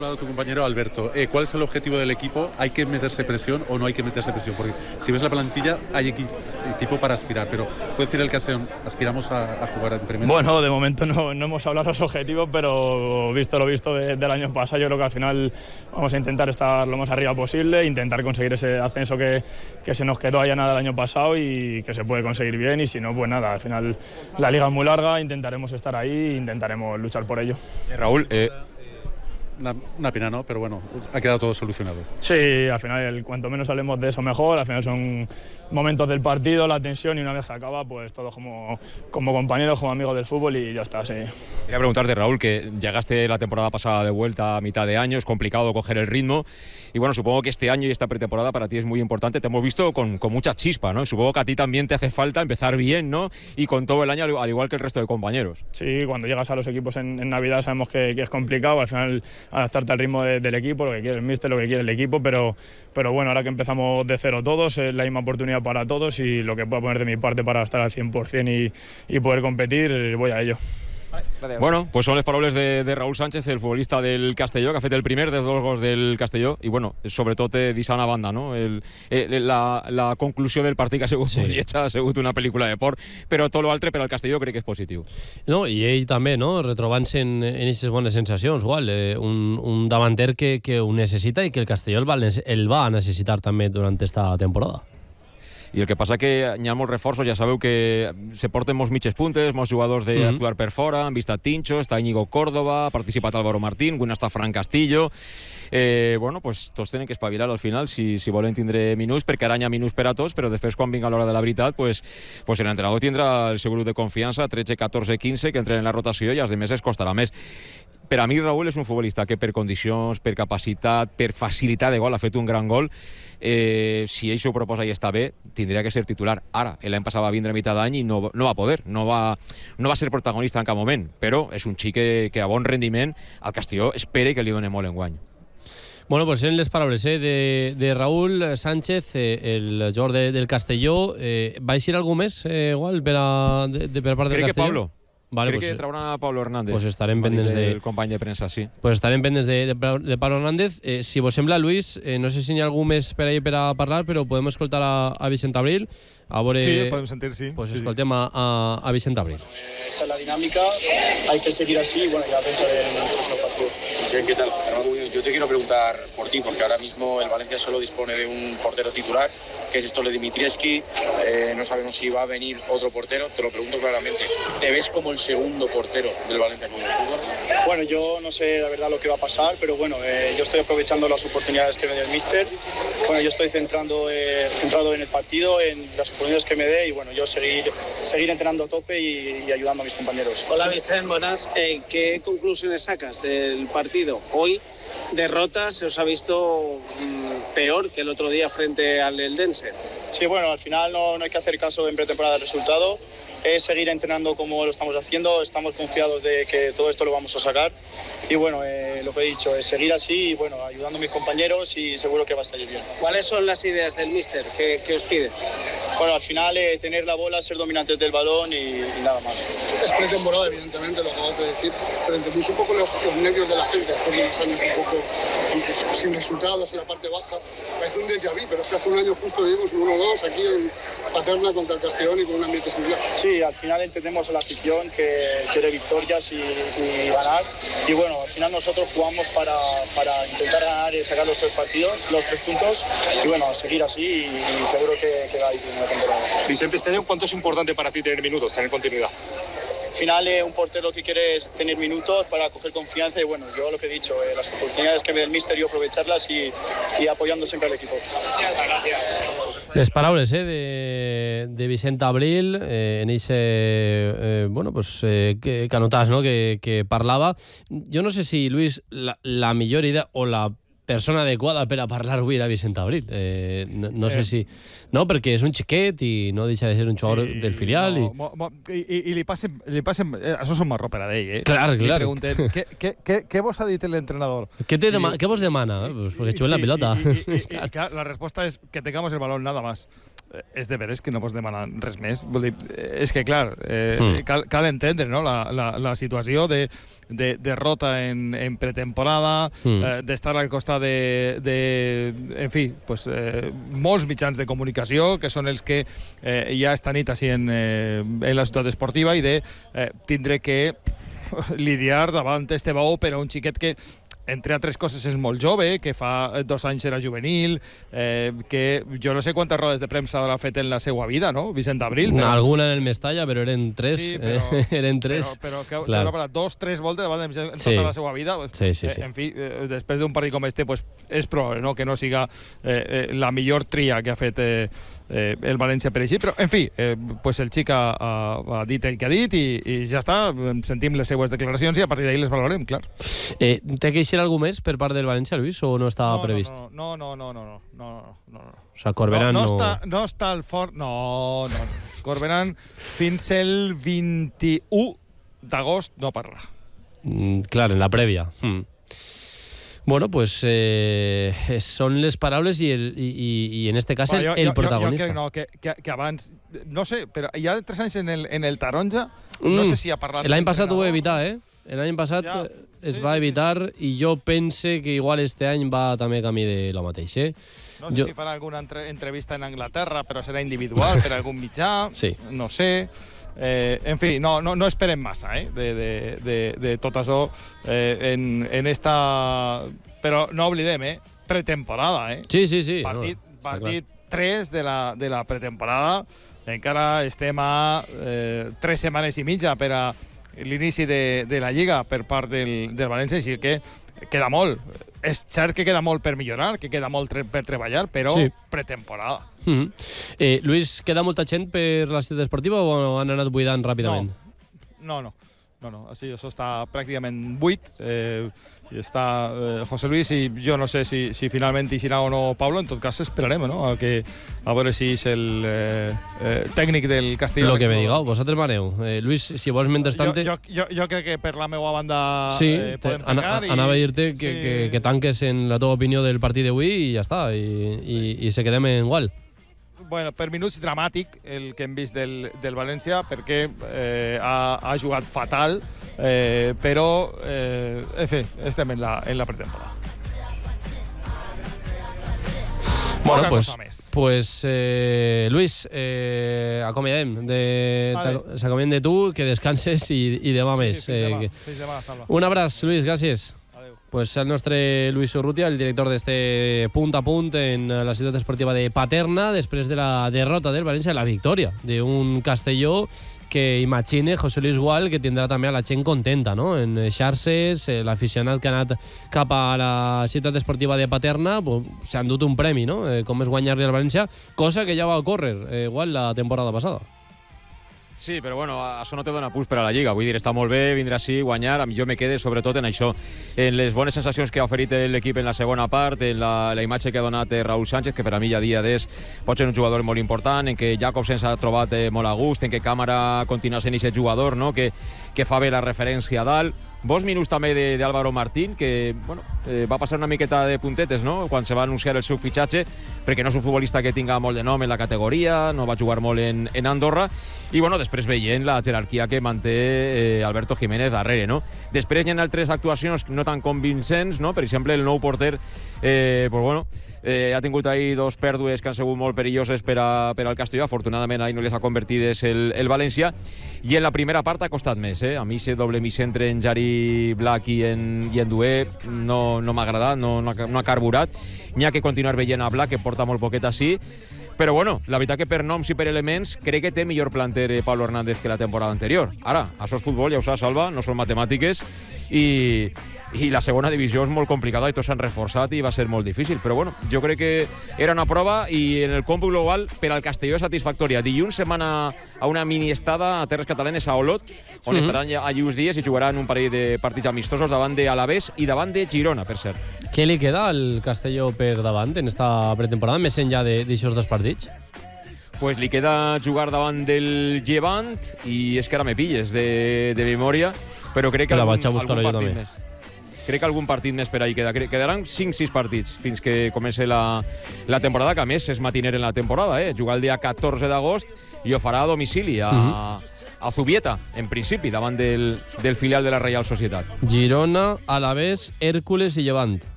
Tu compañero Alberto, ¿cuál es el objetivo del equipo? ¿Hay que meterse presión o no hay que meterse presión? Porque si ves la plantilla hay equipo para aspirar, pero puede decir el Castellón, aspiramos a jugar en primera. Bueno, de momento no hemos hablado de los objetivos, pero visto lo visto del año pasado, yo creo que al final vamos a intentar estar lo más arriba posible, intentar conseguir ese ascenso que se nos quedó allá nada el año pasado y que se puede conseguir bien, y si no, pues nada, al final la liga es muy larga, intentaremos estar ahí, intentaremos luchar por ello. Raúl, Una pena, ¿no? Pero bueno, ha quedado todo solucionado. Sí, al final, cuanto menos hablemos de eso mejor. Al final son momentos del partido, la tensión, y una vez que acaba, pues todos como compañeros, como amigos del fútbol, y ya está, sí. Quería preguntarte, Raúl, que llegaste la temporada pasada de vuelta a mitad de año, es complicado coger el ritmo, y bueno, supongo que este año y esta pretemporada para ti es muy importante. Te hemos visto con mucha chispa, ¿no? Y supongo que a ti también te hace falta empezar bien, ¿no? Y con todo el año, al igual que el resto de compañeros. Sí, cuando llegas a los equipos en Navidad sabemos que es complicado, al final adaptarte al ritmo del equipo, lo que quiere el míster, lo que quiere el equipo, pero bueno, ahora que empezamos de cero todos, es la misma oportunidad para todos, y lo que pueda poner de mi parte para estar al 100% y poder competir, voy a ello. Bueno, pues son les paraules de Raúl Sánchez, el futbolista del Castelló, que ha fet el primer dels 2 gols del Castelló, i bueno, sobretot deixar una banda, no? La conclusió del partit que ha sigut molt lletja, ha sigut una pel·lícula de por, però tot l'altre per al Castelló crec que és positiu. No, i ell també, no? Retrobant-se en aquestes bones sensacions, igual, un davanter que ho necessita i que el Castelló el va necessitar també durant esta temporada. I el que passa que hi ha molts reforços, ja sabeu que se porten molts mitges puntes, molts jugadors d'actuar per fora, han vist a Tincho, està Íñigo Córdoba, ha participat Álvaro Martín, avui està Fran Castillo. Bueno, pues tots tenen que espavilar al final si volen tindre minuts, perquè ara hi ha minuts per a tots, però després quan vinga l'hora de la veritat, pues l'entrenador tindrà el seu grup de confiança, 13, 14, 15, que entren en la rotació, i als demés es costarà més. Per a mi, Raúl és un futbolista que per condicions, per capacitat, per facilitat de gol ha fet un gran gol. Si ell s'ho proposa i està bé, tindria que ser titular. Ara, l'any passat va vindre a mitjà d'any i no va poder, no va ser protagonista en cap moment, però és un xic que a bon rendiment al Castelló espere que li doni molt enguany. Bueno, pues en les paraules de Raúl Sánchez, el jugador del Castelló. Va eixir algú més, igual, per part del Castelló? Crec que Pablo. Vale, crec que trauran a Pablo Hernández. Pues estarem pendents del company de premsa, sí. Pues estarem pendents de Pablo Hernández. Si vos sembla, Luis, no sé si hi ha algú més per ahí per a parlar, però podem escoltar a Vicent Abril. A veure, sí, podem sentir, sí. Pues escoltem a Vicent Abril. Esta es la dinámica, hay que seguir así, bueno, ya pensaré en el próximo partido. Sí, ¿qué tal? Yo te quiero preguntar por ti, porque ahora mismo el Valencia solo dispone de un portero titular, que es Stole Dimitrievski. No sabemos si va a venir otro portero, te lo pregunto claramente. ¿Te ves como el segundo portero del Valencia Club de Fútbol? Bueno, yo no sé la verdad lo que va a pasar, pero bueno, yo estoy aprovechando las oportunidades que me dé el míster. Bueno, yo estoy centrado en el partido, en las oportunidades que me dé, y bueno, yo seguir entrenando a tope y ayudando a mis compañeros. Hola Vicent, buenas. ¿Qué conclusiones sacas del partido? Hoy, derrota, se os ha visto peor que el otro día frente al Eldense. Sí, bueno, al final no hay que hacer caso en pretemporada del resultado. Es seguir entrenando como lo estamos haciendo, estamos confiados de que todo esto lo vamos a sacar, y bueno, lo que he dicho es seguir así y bueno, ayudando a mis compañeros, y seguro que va a salir bien. ¿Cuáles son las ideas del míster que os pide? Bueno, al final tener la bola, ser dominantes del balón y nada más. Es pretemporada, evidentemente, lo acabas de decir, pero entendéis un poco los nervios de la gente después de unos años un poco sin resultados en la parte baja. Parece un déjà vu, pero es que hace un año justo vimos un 1-2 aquí en Paterna contra el Castellón y con un ambiente similar. Sí, al final entendemos a la afición que quiere victorias y ganar, y bueno, al final nosotros jugamos para intentar ganar y sacar los 3 partidos, los 3 puntos, y bueno, seguir así y seguro que va a ir en la temporada. Vicente, este año, ¿cuánto es importante para ti tener minutos, tener continuidad? Al final un portero lo que quiere es tener minutos para coger confianza, y bueno, yo lo que he didicho, las oportunidades que me da el míster, yo aprovecharlas y apoyando siempre al equipo. Les paraules de Vicent Abril en ese bueno, pues, canotàs, no? que parlava. Jo no sé si, Luis, la millor idea o la persona adequada per a parlar avui era Vicent Abril. No sé si... No, perquè és un xiquet i no deixa de ser un jugador del filial. I li passen... Això és un marró per a ell, Clar. Li pregunten, què vos ha dit l'entrenador? ¿Qué vos demana? Pues porque chuven la pelota. Claro, la respuesta es que tengamos el balón, nada más. és de veres que no pots demanar res més. Vull dir, és que, clar, cal entendre, no? la situació de derrota en pretemporada, d'estar al costat en fi, pues, molts mitjans de comunicació, que són els que ja estan nit així en la ciutat esportiva, i de tindre que lidiar davant este bou per a un xiquet que, entre altres coses, és molt jove, que fa 2 anys era juvenil, que jo no sé quantes rodes de premsa haurà fet en la seva vida, no? Vicent Abril. Alguna en el Mestalla, però eren 3. Sí, però, eren 3. Però que haurà parat 2-3 voltes davant de en tota la seva vida. Sí. En fi, després d'un partit com este, pues, és probable, no?, que no siga la millor tria que ha fet el València per així, però en fi, pues el xic ha dit el que ha dit i ja està, sentim les seues declaracions i a partir d'ahir les valorem, clar. Té que eixir algú més per part del València, Luis, o no estava previst? No. O sigui, Corberán no està al fort, no. Corberán fins el 21 d'agost no parla. Clar, en la prèvia. Bueno, pues són les paraules i en este cas el protagonista. Jo crec que abans, no sé, però hi ha 3 anys en el Taronja, no sé si ha parlat... L'any passat ho va evitar, L'any passat es va evitar i jo pense que igual este any va també camí de lo mateix, No sé si farà alguna entrevista en Anglaterra, però serà individual per algun mitjà, no sé... en fi, no esperem massa de tot això en esta... Però no oblidem, pretemporada. Sí. Partit 3 de la pretemporada. Encara estem a 3 setmanes i mitja per a l'inici de la Lliga per part del València, així que queda molt. És cert que queda molt per millorar, que queda molt per treballar, però pretemporada. Luis, queda molta gent per la ciutat esportiva o han anat buidant ràpidament? No. Així, això està pràcticament buit. I està José Luis i jo no sé si finalment hi serà o no Pablo. En tot cas esperarem, no? A veure si és el tècnic del Castelló. Lo que me digueu, vosaltres maneu. Luis, si vols mentrestant... Jo crec que per la meva banda podem tancar. Anava a dir-te que tanques en la teva opinió del partit d'avui i ja està, i se quedem en igual. Bueno, per minuts dramàtic el que hem vist del València, perquè ha jugat fatal, però en fi, estem en la pretemporada. Bueno, pues Luis, acomiadem de tu, que descanses i demà més. Fins demà, Salva. Un abraç, Luis, gràcies. Pues el nostre Luis Urrutia, el director d'este punt a punt en la ciutat esportiva de Paterna, després de la derrota del València, la victòria d'un Castelló que imagine José Luis Gual que tindrà també a la gent contenta, no? En xarxes, l'aficionat que ha anat cap a la ciutat esportiva de Paterna s'ha endut un premi, no? Com és guanyar-li al València, cosa que ja va ocórrer igual la temporada passada. Sí, però bueno, això no te dona puls per a la Lliga. Vull dir, està molt bé, vindre així, guanyar. A mi jo me quede sobretot en això, en les bones sensacions que ha oferit l'equip en la segona part, en la imatge que ha donat Raúl Sánchez, que per a mi ja dia d'és pot ser un jugador molt important, en què Jacobsen s'ha trobat molt a gust, en què Cámara continua sent aquest jugador, no? que fa bé la referència a dalt. Bons minuts també d'Álvaro Martín, que bueno, va passar una miqueta de puntetes, no?, quan se va anunciar el seu fitxatge, perquè no és un futbolista que tinga molt de nom en la categoria, no va jugar molt en Andorra, i bueno, després veient la jerarquia que manté Alberto Jiménez darrere, no? Després hi ha altres actuacions no tan convincents, no? Per exemple, el nou porter pues bueno, ha tingut ahí 2 pèrdues que han sigut molt perilloses per al Castelló. Afortunadament ahí no les ha convertides el València, i en la primera part ha costat més, A mi ese doble mig-centre en Jari Black i en Dué no m'ha agradat, no ha carburat. N'hi ha que continuar veient a Black, que porta molt poquet així, però bueno, la veritat que per noms i per elements crec que té millor planter Pablo Hernández que la temporada anterior. Ara, això és futbol, ja ho saps, Salva, no són matemàtiques, i la segona divisió és molt complicada i tots s'han reforçat i va ser molt difícil, però bueno, jo crec que era una prova i en el còmput global per al Castelló és satisfactòria. Dilluns se'n van a una mini estada a terres catalanes a Olot, on estaran allí uns dies i jugaran un parell de partits amistosos davant de Alavés i davant de Girona, per cert. Què li queda al Castelló per davant en esta pretemporada, més enllà d'aixòs 2 partits? Pues li queda jugar davant del Llevant i és que ara me pilles de memòria, però crec que la vaig a buscar jo també. Crec que algun partit més per ahí queda. Quedaran 5-6 partits fins que comenci la temporada, que a més és matiner en la temporada, jugar el dia 14 d'agost i ho farà a domicili a Zubieta, en principi, davant del filial de la Reial Societat. Girona, Alavés, Hércules i Llevant.